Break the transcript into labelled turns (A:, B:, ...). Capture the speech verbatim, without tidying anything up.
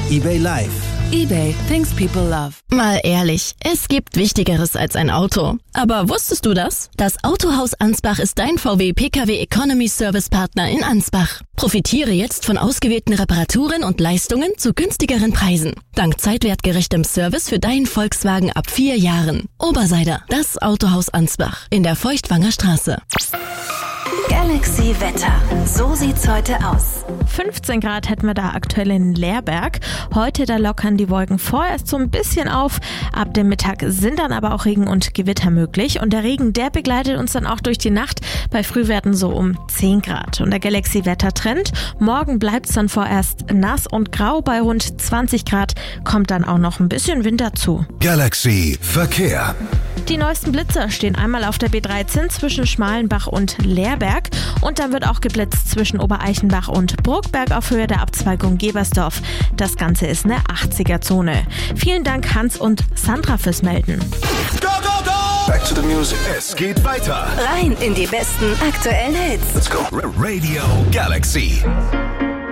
A: eBay Live.
B: eBay, things people love.
C: Mal ehrlich, es gibt Wichtigeres als ein Auto. Aber wusstest du das? Das Autohaus Ansbach ist dein V W P K W Economy Service Partner in Ansbach. Profitiere jetzt von ausgewählten Reparaturen und Leistungen zu günstigeren Preisen. Dank zeitwertgerechtem Service für deinen Volkswagen ab vier Jahren. Oberseider, das Autohaus Ansbach in der Feuchtwanger Straße.
D: Galaxy Wetter. So sieht's heute aus.
E: fünfzehn Grad hätten wir da aktuell in Leerberg. Heute, da lockern die Wolken vorerst so ein bisschen auf. Ab dem Mittag sind dann aber auch Regen und Gewitter möglich. Und der Regen, der begleitet uns dann auch durch die Nacht bei Frühwerten so um zehn Grad. Und der Galaxy-Wettertrend, morgen bleibt's dann vorerst nass und grau bei rund zwanzig Grad. Kommt dann auch noch ein bisschen Wind dazu.
F: Galaxy Verkehr.
E: Die neuesten Blitzer stehen einmal auf der B dreizehn zwischen Schmalenbach und Leerberg und dann wird auch geblitzt zwischen Obereichenbach und Bruckberg auf Höhe der Abzweigung Gebersdorf. Das Ganze ist eine achtziger-Zone. Vielen Dank Hans und Sandra fürs Melden.
F: Go, go, go! Back to the music. Es geht weiter.
D: Rein in die besten aktuellen Hits.
F: Let's go. Radio Galaxy.